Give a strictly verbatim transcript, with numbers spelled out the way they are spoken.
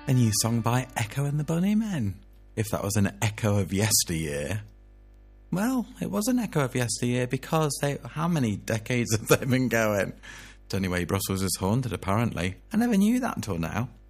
A new song by Echo and the Bunnymen. If that was an echo of yesteryear. Well, it was an echo of yesteryear because they, how many decades have they been going? It's only way Brussels is haunted, apparently. I never knew that until now.